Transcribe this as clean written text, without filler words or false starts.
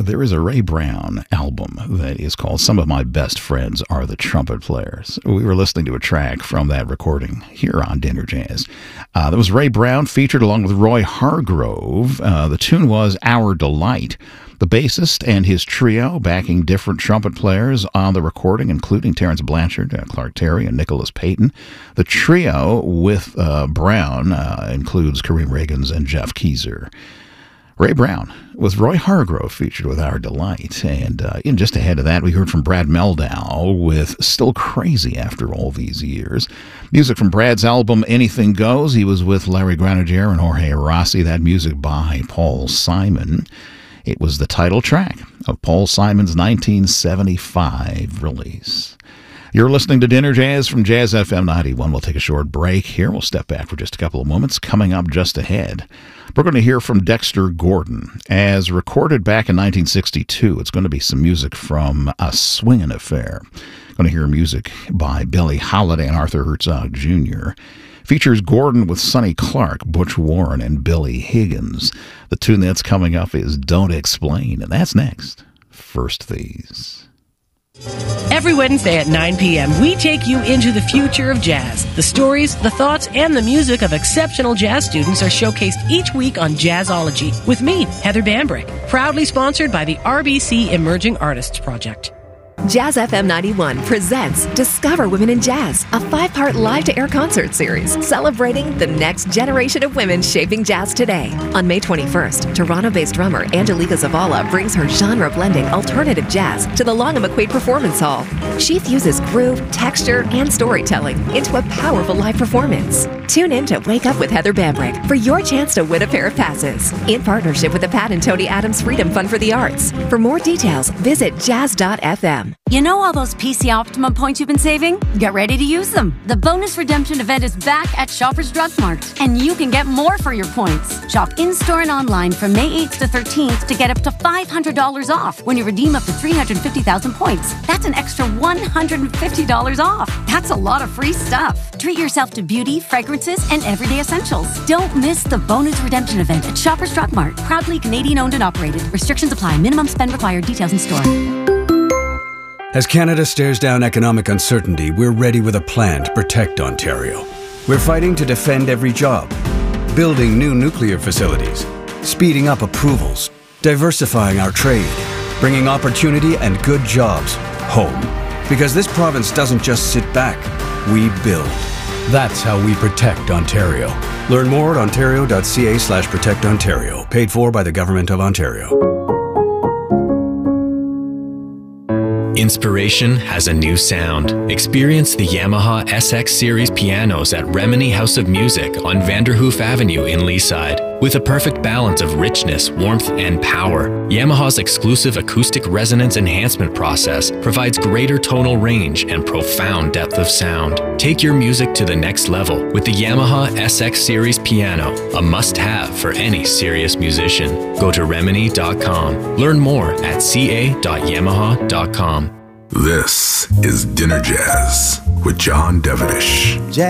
There is a Ray Brown album that is called Some of My Best Friends Are the Trumpet Players. We were listening to a track from that recording here on Dinner Jazz. That was Ray Brown featured along with Roy Hargrove. The tune was Our Delight. The bassist and his trio backing different trumpet players on the recording, including Terrence Blanchard, Clark Terry, and Nicholas Payton. The trio with Brown includes Kareem Reagans and Jeff Keezer. Ray Brown with Roy Hargrove featured with Our Delight. And just ahead of that, we heard from Brad Mehldau with Still Crazy After All These Years. Music from Brad's album Anything Goes. He was with Larry Granadier and Jorge Rossi. That music by Paul Simon. It was the title track of Paul Simon's 1975 release. You're listening to Dinner Jazz from Jazz FM 91. We'll take a short break here. We'll step back for just a couple of moments. Coming up just ahead, we're going to hear from Dexter Gordon. As recorded back in 1962, it's going to be some music from A Swingin' Affair. Going to hear music by Billie Holiday and Arthur Herzog Jr. Features Gordon with Sonny Clark, Butch Warren, and Billy Higgins. The tune that's coming up is Don't Explain, and that's next. First These. Every Wednesday at 9 p.m., we take you into the future of jazz. The stories, the thoughts, and the music of exceptional jazz students are showcased each week on Jazzology with me, Heather Bambrick, proudly sponsored by the RBC Emerging Artists Project. Jazz FM 91 presents Discover Women in Jazz, a 5-part live-to-air concert series celebrating the next generation of women shaping jazz today. On May 21st, Toronto-based drummer Angelica Zavala brings her genre-blending alternative jazz to the Long & McQuaid Performance Hall. She fuses groove, texture, and storytelling into a powerful live performance. Tune in to Wake Up with Heather Bambrick for your chance to win a pair of passes in partnership with the Pat and Tony Adams Freedom Fund for the Arts. For more details, visit jazz.fm. You know all those PC Optimum points you've been saving? Get ready to use them. The bonus redemption event is back at Shoppers Drug Mart, and you can get more for your points. Shop in-store and online from May 8th to 13th to get up to $500 off when you redeem up to 350,000 points. That's an extra $150 off. That's a lot of free stuff. Treat yourself to beauty, fragrances, and everyday essentials. Don't miss the bonus redemption event at Shoppers Drug Mart. Proudly Canadian owned and operated. Restrictions apply. Minimum spend required. Details in store. As Canada stares down economic uncertainty, we're ready with a plan to protect Ontario. We're fighting to defend every job, building new nuclear facilities, speeding up approvals, diversifying our trade, bringing opportunity and good jobs home. Because this province doesn't just sit back, we build. That's how we protect Ontario. Learn more at ontario.ca/protectontario. Paid for by the Government of Ontario. Inspiration has a new sound. Experience the Yamaha SX Series pianos at Remini House of Music on Vanderhoof Avenue in Leaside. With a perfect balance of richness, warmth, and power, Yamaha's exclusive acoustic resonance enhancement process provides greater tonal range and profound depth of sound. Take your music to the next level with the Yamaha SX Series piano, a must-have for any serious musician. Go to Remini.com. Learn more at ca.yamaha.com. This is Dinner Jazz with John Devenish.